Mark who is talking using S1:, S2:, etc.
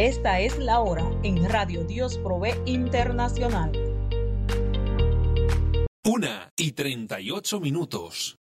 S1: Esta es la hora en Radio Dios Provee Internacional.
S2: 1:38.